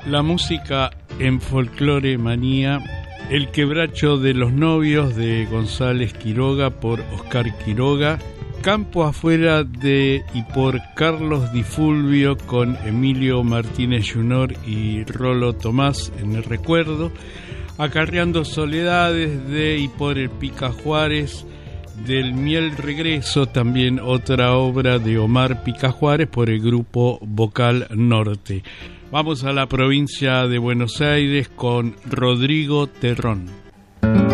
La música en Folclore Manía, El quebracho de los novios de González Quiroga por Oscar Quiroga, Campo afuera de y por Carlos Di Fulvio con Emilio Martínez Jr. y Rolo Tomás en el recuerdo, Acarreando soledades de y por el Pica Juárez, del Miel Regreso, también otra obra de Omar Pica Juárez por el grupo Vocal Norte. Vamos a la provincia de Buenos Aires con Rodrigo Terrón.